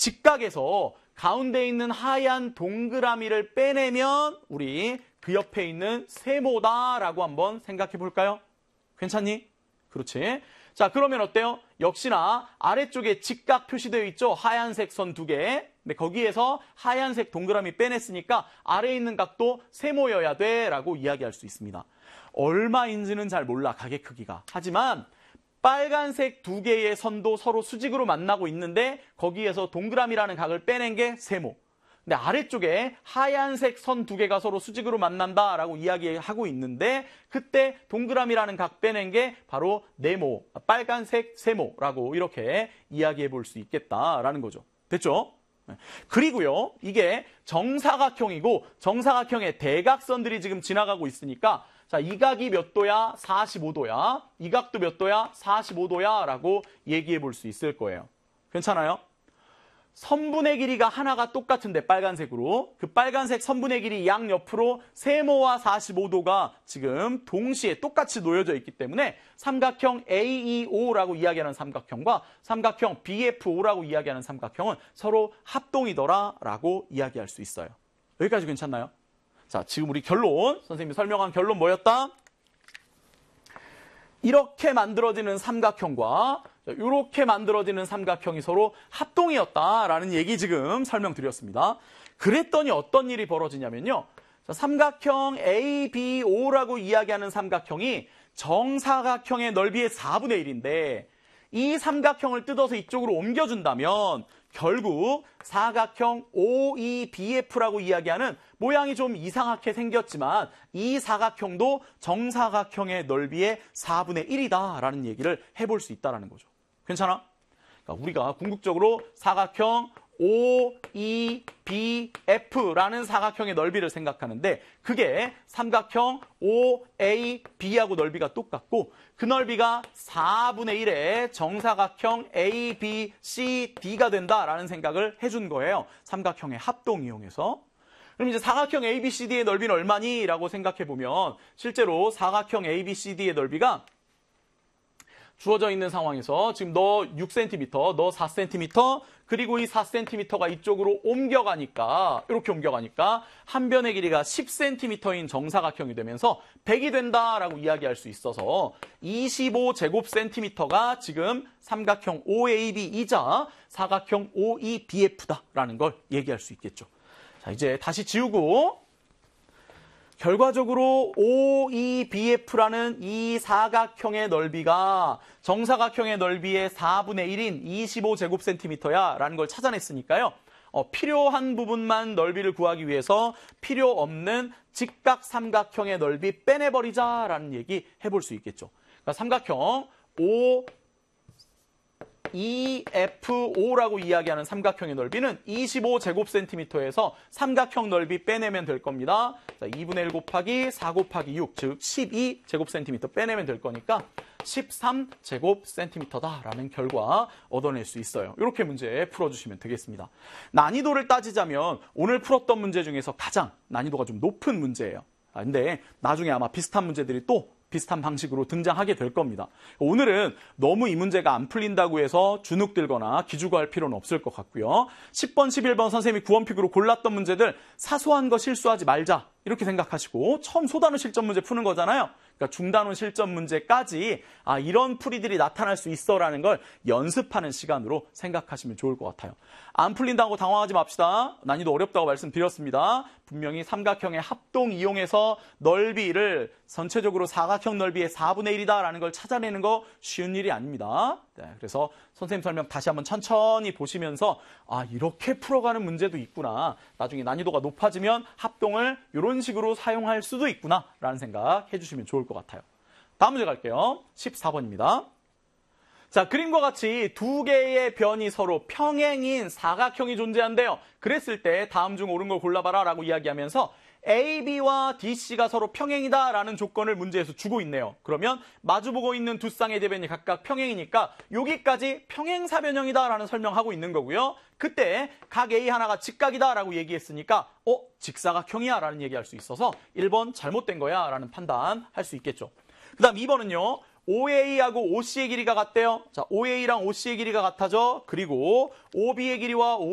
직각에서 가운데 있는 하얀 동그라미를 빼내면 우리 그 옆에 있는 세모다라고 한번 생각해 볼까요? 괜찮니? 그렇지. 자, 그러면 어때요? 역시나 아래쪽에 직각 표시되어 있죠? 하얀색 선 2개. 근데 거기에서 하얀색 동그라미 빼냈으니까 아래에 있는 각도 세모여야 돼 라고 이야기할 수 있습니다. 얼마인지는 잘 몰라, 가게 크기가. 하지만 빨간색 2개의 선도 서로 수직으로 만나고 있는데 거기에서 동그라미라는 각을 빼낸 게 세모. 근데 아래쪽에 하얀색 선 2개가 서로 수직으로 만난다라고 이야기하고 있는데 그때 동그라미라는 각 빼낸 게 바로 네모, 빨간색 세모라고 이렇게 이야기해 볼 수 있겠다라는 거죠. 됐죠? 그리고요, 이게 정사각형이고 정사각형의 대각선들이 지금 지나가고 있으니까 자, 이 각이 몇 도야? 45도야. 이 각도 몇 도야? 45도야 라고 얘기해 볼 수 있을 거예요. 괜찮아요? 선분의 길이가 하나가 똑같은데 빨간색으로 그 빨간색 선분의 길이 양옆으로 세모와 45도가 지금 동시에 똑같이 놓여져 있기 때문에 삼각형 AEO라고 이야기하는 삼각형과 삼각형 BFO라고 이야기하는 삼각형은 서로 합동이더라 라고 이야기할 수 있어요. 여기까지 괜찮나요? 자, 지금 우리 결론, 선생님이 설명한 결론 뭐였다? 이렇게 만들어지는 삼각형과 이렇게 만들어지는 삼각형이 서로 합동이었다라는 얘기 지금 설명드렸습니다. 그랬더니 어떤 일이 벌어지냐면요. 자, 삼각형 ABO라고 이야기하는 삼각형이 정사각형의 넓이의 4분의 1인데 이 삼각형을 뜯어서 이쪽으로 옮겨준다면 결국 사각형 OEBF라고 이야기하는 모양이 좀 이상하게 생겼지만 이 사각형도 정사각형의 넓이의 4분의 1이다라는 얘기를 해볼 수 있다는 거죠. 괜찮아? 그러니까 우리가 궁극적으로 사각형 OEBF라는 사각형의 넓이를 생각하는데 그게 삼각형 OAB하고 넓이가 똑같고 그 넓이가 4분의 1의 정사각형 ABCD가 된다라는 생각을 해준 거예요. 삼각형의 합동 이용해서. 그럼 이제 사각형 ABCD의 넓이는 얼마니? 라고 생각해 보면 실제로 사각형 ABCD의 넓이가 주어져 있는 상황에서 지금 너 6cm, 너 4cm, 그리고 이 4cm가 이쪽으로 옮겨가니까 이렇게 옮겨가니까 한 변의 길이가 10cm인 정사각형이 되면서 100이 된다라고 이야기할 수 있어서 25제곱cm가 지금 삼각형 OAB이자 사각형 OEBF다라는 걸 얘기할 수 있겠죠. 자, 이제 다시 지우고 결과적으로 OEBF라는 이 사각형의 넓이가 정사각형의 넓이의 4분의 1인 25제곱cm야 라는 걸 찾아냈으니까요. 필요한 부분만 넓이를 구하기 위해서 필요 없는 직각 삼각형의 넓이 빼내버리자라는 얘기 해볼 수 있겠죠. 그러니까 삼각형 EFO라고 이야기하는 삼각형의 넓이는 25제곱cm에서 삼각형 넓이 빼내면 될 겁니다. 자, 2분의 1 곱하기 4 곱하기 6, 즉 12제곱cm 빼내면 될 거니까 13제곱cm다라는 결과 얻어낼 수 있어요. 이렇게 문제 풀어주시면 되겠습니다. 난이도를 따지자면 오늘 풀었던 문제 중에서 가장 난이도가 좀 높은 문제예요. 근데 나중에 아마 비슷한 문제들이 또 비슷한 방식으로 등장하게 될 겁니다. 오늘은 너무 이 문제가 안 풀린다고 해서 주눅 들거나 기죽어할 필요는 없을 것 같고요. 10번, 11번 선생님이 구원픽으로 골랐던 문제들 사소한 거 실수하지 말자 이렇게 생각하시고 처음 소단원 실전 문제 푸는 거잖아요. 그러니까 중단원 실전 문제까지 이런 풀이들이 나타날 수 있어라는 걸 연습하는 시간으로 생각하시면 좋을 것 같아요. 안 풀린다고 당황하지 맙시다. 난이도 어렵다고 말씀드렸습니다. 분명히 삼각형의 합동 이용해서 넓이를 전체적으로 사각형 넓이의 4분의 1이다라는 걸 찾아내는 거 쉬운 일이 아닙니다. 네, 그래서 선생님 설명 다시 한번 천천히 보시면서 이렇게 풀어가는 문제도 있구나. 나중에 난이도가 높아지면 합동을 이런 식으로 사용할 수도 있구나 라는 생각 해주시면 좋을 것 같아요. 다음 문제 갈게요. 14번입니다. 자, 그림과 같이 두 개의 변이 서로 평행인 사각형이 존재한대요. 그랬을 때 다음 중 옳은 걸 골라봐라 라고 이야기하면서 AB와 DC가 서로 평행이다 라는 조건을 문제에서 주고 있네요. 그러면 마주보고 있는 두 쌍의 대변이 각각 평행이니까 여기까지 평행사변형이다 라는 설명하고 있는 거고요. 그때 각 A 하나가 직각이다 라고 얘기했으니까 직사각형이야 라는 얘기할 수 있어서 1번 잘못된 거야 라는 판단할 수 있겠죠. 그 다음 2번은요. OA하고 OC의 길이가 같대요. 자, OA랑 OC의 길이가 같아져. 그리고 OB의 길이와